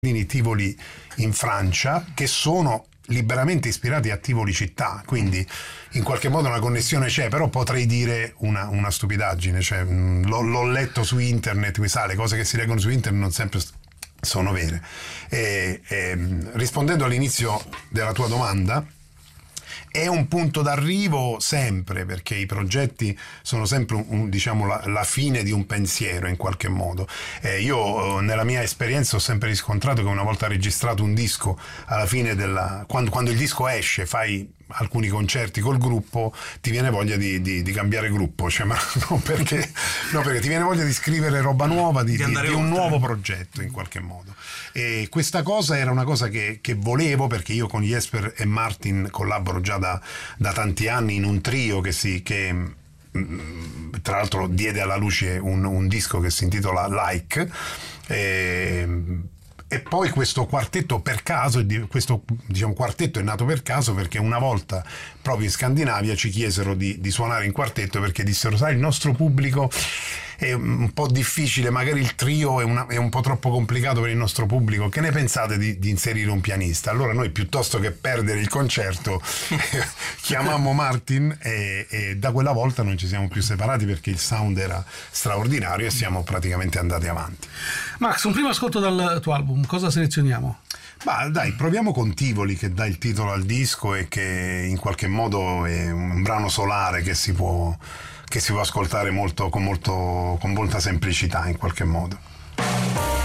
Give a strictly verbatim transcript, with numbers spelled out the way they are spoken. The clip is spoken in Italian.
Tivoli in Francia, che sono liberamente ispirati a Tivoli città, quindi in qualche modo una connessione c'è, però potrei dire una, una stupidaggine, cioè, mh, l'ho, l'ho letto su internet, qui sa, le cose che si leggono su internet non sempre sono vere. E, e, rispondendo all'inizio della tua domanda, è un punto d'arrivo sempre, perché i progetti sono sempre un, un, diciamo la, la fine di un pensiero in qualche modo. Eh, io nella mia esperienza ho sempre riscontrato che una volta registrato un disco, alla fine della quando, quando il disco esce, fai alcuni concerti col gruppo, ti viene voglia di, di, di cambiare gruppo, cioè, ma non perché, no, perché ti viene voglia di scrivere roba nuova, di, di, di, di un nuovo progetto in qualche modo. E questa cosa era una cosa che, che volevo, perché io con Jesper e Martin collaboro già da, da tanti anni in un trio che si che tra l'altro diede alla luce un, un disco che si intitola Like, e, e poi questo quartetto per caso, questo diciamo quartetto è nato per caso perché una volta proprio in Scandinavia ci chiesero di, di suonare in quartetto, perché dissero: sai, il nostro pubblico è un po' difficile, magari il trio è, una, è un po' troppo complicato per il nostro pubblico, che ne pensate di, di inserire un pianista? Allora noi, piuttosto che perdere il concerto, chiamammo Martin e, e da quella volta non ci siamo più separati, perché il sound era straordinario e siamo praticamente andati avanti. Max, un primo ascolto dal tuo album, cosa selezioniamo? Ma dai, proviamo con Tivoli, che dà il titolo al disco e che in qualche modo è un brano solare che si può che si può ascoltare molto, con, molto, con molta semplicità in qualche modo.